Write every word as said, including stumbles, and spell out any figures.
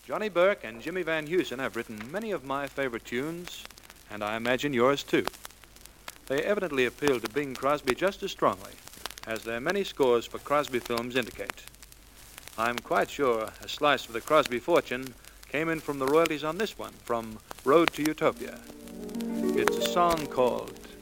Johnny Burke and Jimmy Van Heusen have written many of my favorite tunes, and I imagine yours too. They evidently appeal to Bing Crosby just as strongly as their many scores for Crosby films indicate. I'm quite sure a slice of the Crosby fortune came in from the royalties on this one, from Road to Utopia. It's a song called